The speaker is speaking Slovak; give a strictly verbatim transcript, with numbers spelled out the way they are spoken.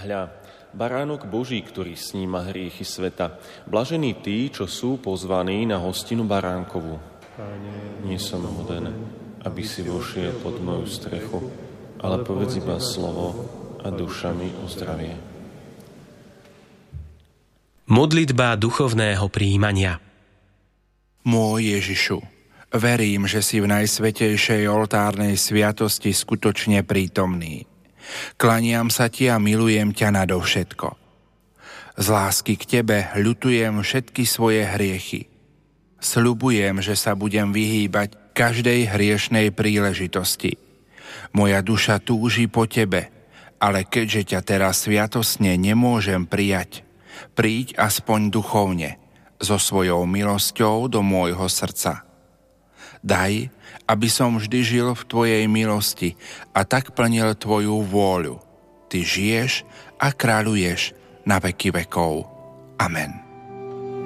Hľa, baránok Boží, ktorý sníma hriechy sveta. Blažení tí, čo sú pozvaní na hostinu baránkovú. Nie som hoden, aby si vošiel pod moju strechu, ale povedz iba slovo a duša mi uzdravie. Modlitba duchovného prijímania. Môj Ježišu, verím, že si v najsvätejšej oltárnej sviatosti skutočne prítomný. Klaniam sa ti a milujem ťa nadovšetko. Z lásky k tebe ľutujem všetky svoje hriechy. Sľubujem, že sa budem vyhýbať každej hriešnej príležitosti. Moja duša túži po tebe, ale keďže ťa teraz sviatosne nemôžem prijať, príď aspoň duchovne, so svojou milosťou do môjho srdca. Daj, aby som vždy žil v tvojej milosti a tak plnil tvoju vôľu. Ty žiješ a kráľuješ na veky vekov. Amen.